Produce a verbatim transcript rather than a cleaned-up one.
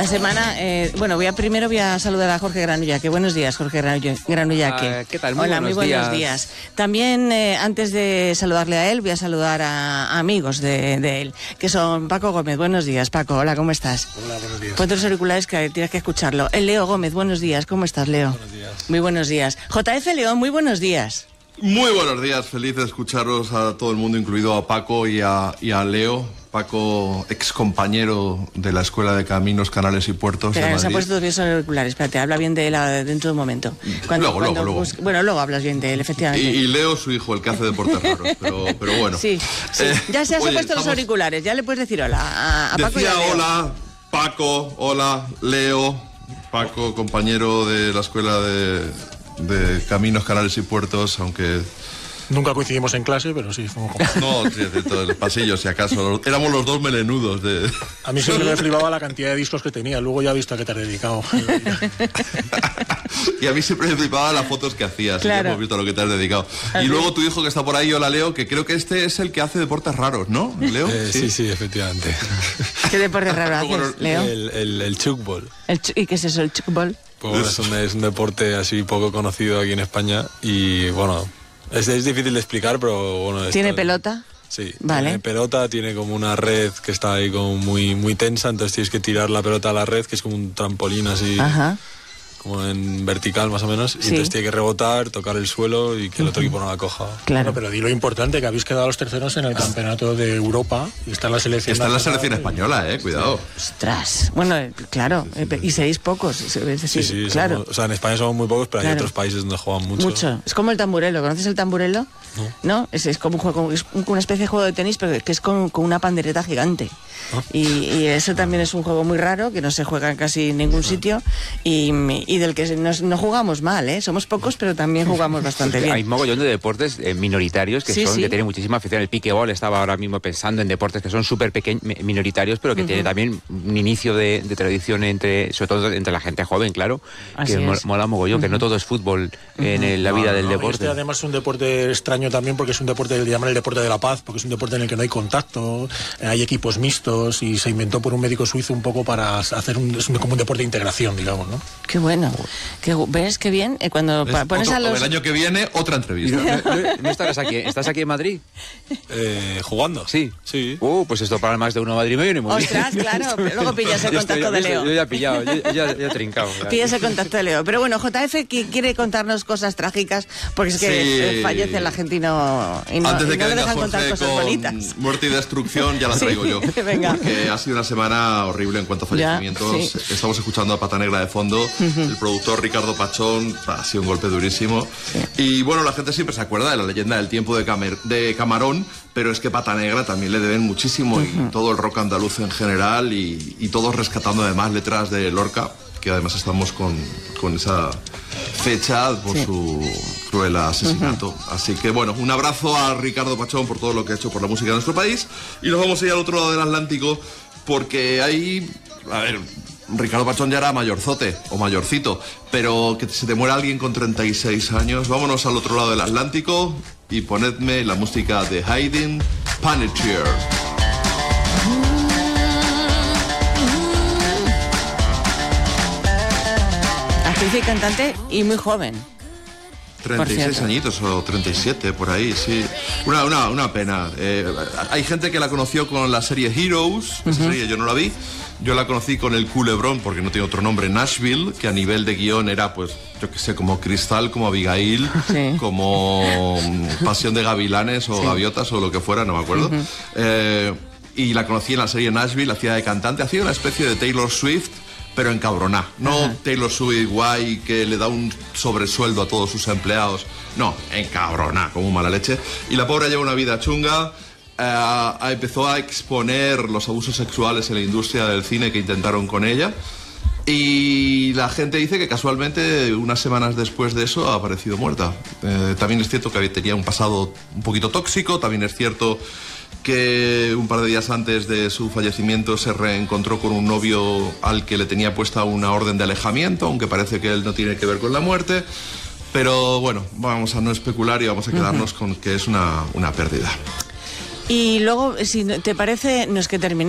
La semana, eh, bueno, voy a primero voy a saludar a Jorge Granullaque. Buenos días, Jorge Granullaque. Ah, ¿Qué tal? Muy Hola, buenos muy buenos días. días. También, eh, antes de saludarle a él, voy a saludar a, a amigos de, de él, que son Paco Gómez. Buenos días, Paco. Hola, ¿cómo estás? Hola, buenos días. Ponte los auriculares que tienes que escucharlo. El Leo Gómez, buenos días. ¿Cómo estás, Leo? Buenos días. Muy buenos días. J F León, muy buenos días. Muy buenos días, feliz de escucharos a todo el mundo, incluido a Paco y a, y a Leo. Paco, ex compañero de la Escuela de Caminos, Canales y Puertos Pero de se ha Madrid. puesto dos bien sobre auriculares. Espérate, habla bien de él dentro de un momento. Cuando, Luego, cuando luego, luego. busque- Bueno, luego hablas bien de él, Y, efectivamente. y Leo, su hijo, el que hace deportes raros, pero, pero bueno. Sí, sí. Eh, Ya se has oye, puesto los estamos- auriculares, ya le puedes decir hola a, a Paco y Decía a Leo. hola, Paco, hola, Leo. Paco, compañero de la Escuela de, de Caminos, Canales y Puertos, aunque... Nunca coincidimos en clase, pero sí, fuimos como... No, sí, de todos los pasillos, si acaso. Éramos los dos melenudos de... A mí siempre me flipaba la cantidad de discos que tenía, luego ya he visto a qué te has dedicado. Y a mí siempre me flipaban las fotos que hacías. Claro. Y hemos visto a lo que te has dedicado. Así Y luego tu hijo que está por ahí, hola Leo, que creo que este es el que hace deportes raros, ¿no? Leo. Eh, sí, sí, efectivamente. ¿Qué deporte raro Bueno, haces, Leo? El, el, el chukball. El ch- ¿Y qué es eso, el chukball? Pues bueno, es, un, es un deporte así poco conocido aquí en España y bueno, es, es difícil de explicar, pero bueno... ¿Tiene esto- pelota? Sí, Vale. tiene pelota, tiene como una red que está ahí como muy, muy tensa, entonces tienes que tirar la pelota a la red, que es como un trampolín así, Ajá. como en vertical más o menos, y Sí. entonces tiene que rebotar, tocar el suelo y que el otro equipo no la coja. Claro. Bueno, pero di lo importante, que habéis quedado los terceros en el campeonato de Europa y está en la selección. Está en la nacional selección y- española, eh, cuidado. Ostras. Bueno, eh, claro. eh, pe- Y seréis pocos. Es decir, Sí, sí, claro. somos- o sea, en España somos muy pocos, pero Claro. hay otros países donde juegan mucho. Mucho. Es como el tamburelo. ¿Conoces el tamburelo? No. Es, es como un juego, es un- una especie de juego de tenis, pero que es con, con una pandereta gigante. Y, y eso también es un juego muy raro, que no se juega en casi ningún sitio y, y del que nos- no jugamos mal, ¿eh? Somos pocos, pero también jugamos bastante Hay bien. mogollón de deportes eh, minoritarios que Sí, son sí. que tienen muchísima afición. El piquebol estaba ahora mismo pensando en deportes que son súper pequeños, minoritarios, pero que tiene también un inicio de, de tradición entre, sobre todo entre la gente joven, claro, Así que mo- es. mola mogollón, que no todo es fútbol en el- la vida del No, y deporte. este además es un deporte extraño también porque es un deporte, le llaman el deporte de la paz, porque es un deporte en el que no hay contacto, eh, hay equipos mixtos y se inventó por un médico suizo un poco para hacer un, es un- como un deporte de integración, digamos, ¿no? Qué bueno. Qué, gu- ¿Ves qué bien? Eh, Cuando pa- pones Otro- a los... El año que viene, otra entrevista. ¿No, no- no estarás aquí? ¿Estás aquí en Madrid? Eh, ¿Jugando? Sí. Sí. Uh, pues esto para más de uno Madrid me viene muy bien. Ostras, claro. pero Luego pillas el Yo estoy- contacto de yo Leo. Yo ya he pillado, yo ya, ya he trincado. ya. Pillas el contacto de Leo. Pero bueno, J F que quiere contarnos cosas trágicas porque es que Sí. eh, fallece el argentino y no, Antes de y que no le venga dejan contar Jorge cosas con bonitas. muerte y destrucción, ya la Sí, traigo yo. venga. Porque ha sido una semana horrible en cuanto a Ya, fallecimientos. sí. Estamos escuchando a Pata Negra de fondo. El productor Ricardo Pachón ha sido un golpe durísimo. Y bueno, la gente siempre se acuerda de la leyenda del tiempo de, Camer- de Camarón, pero es que Pata Negra también le deben muchísimo y todo el rock andaluz en general y, y todos rescatando además letras de Lorca, que además estamos con, con esa fecha por Sí. su cruel asesinato. Así que bueno, un abrazo a Ricardo Pachón por todo lo que ha hecho por la música de nuestro país y nos vamos a ir al otro lado del Atlántico porque hay, a ver, Ricardo Pachón ya era mayorzote o mayorcito, pero que se te muera alguien con treinta y seis años, vámonos al otro lado del Atlántico y ponedme la música de Hayden Panettiere. Actriz y cantante y muy joven. treinta y seis cierto. añitos o treinta y siete, por ahí, sí. Una, una, una pena. Eh, hay gente que la conoció con la serie Heroes, esa serie yo no la vi. Yo la conocí con el Culebrón, porque no tiene otro nombre, Nashville, que a nivel de guión era, pues, yo qué sé, como Cristal, como Abigail, Sí. como mm, Pasión de Gavilanes o Gaviotas o lo que fuera, no me acuerdo. Eh, y la conocí en la serie Nashville, hacía de cantante, hacía una especie de Taylor Swift, pero encabroná. No Ajá. Taylor Swift guay que le da un sobresueldo a todos sus empleados. No, encabroná, como mala leche. Y la pobre lleva una vida chunga. eh, empezó a exponer los abusos sexuales en la industria del cine que intentaron con ella. Y la gente dice que casualmente unas semanas después de eso ha aparecido muerta. Eh, también es cierto que tenía un pasado un poquito tóxico, también es cierto que un par de días antes de su fallecimiento se reencontró con un novio al que le tenía puesta una orden de alejamiento, aunque parece que él no tiene que ver con la muerte. Pero bueno, vamos a no especular y vamos a quedarnos con que es una, una pérdida. Y luego, si te parece, no es que termine.